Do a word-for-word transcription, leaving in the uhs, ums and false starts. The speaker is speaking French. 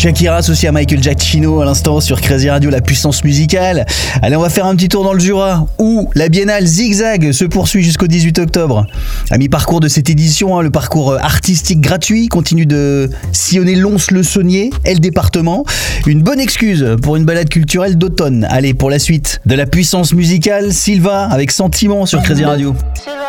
Shakira associée à Michael Giacchino à l'instant sur Crazy Radio, la puissance musicale. Allez, on va faire un petit tour dans le Jura où la biennale Zigzag se poursuit jusqu'au dix-huit octobre. À mi-parcours de cette édition, hein, le parcours artistique gratuit continue de sillonner Lons-le-Saunier et le département. Une bonne excuse pour une balade culturelle d'automne. Allez, pour la suite de la puissance musicale, Sylva avec Sentiment sur Crazy Radio.